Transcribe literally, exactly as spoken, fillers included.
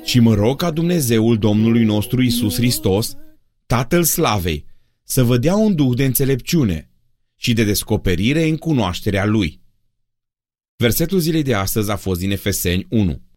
Și mă rog ca Dumnezeul Domnului nostru Iisus Hristos, Tatăl Slavei, să vă dea un duh de înțelepciune și de descoperire în cunoașterea Lui. Versetul zilei de astăzi a fost din Efeseni unu.